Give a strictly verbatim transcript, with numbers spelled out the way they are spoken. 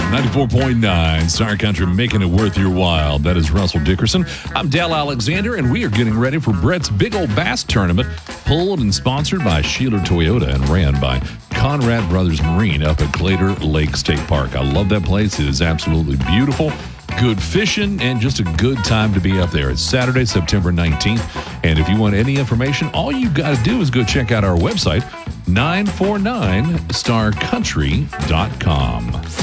ninety-four point nine Star Country, making it worth your while. That is Russell Dickerson. I'm Dale Alexander, and we are getting ready for Brett's Big Old Bass Tournament, pulled and sponsored by Sheeler Toyota and ran by Conrad Brothers Marine up at Glader Lake State Park. I love that place. It is absolutely beautiful. Good fishing and just a good time to be up there. It's Saturday, September nineteenth. And if you want any information, all you got to do is go check out our website, nine four nine star country dot com.